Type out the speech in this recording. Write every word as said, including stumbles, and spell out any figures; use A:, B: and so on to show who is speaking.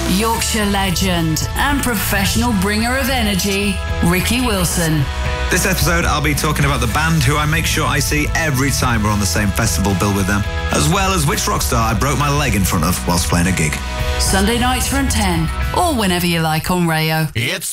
A: Yorkshire legend and professional bringer of energy, Ricky Wilson.
B: This episode, I'll be talking about the band who I make sure I see every time we're on the same festival bill with them, as well as which rock star I broke my leg in front of whilst playing a gig.
A: Sunday nights from ten, or whenever you like on Rayo.
C: It's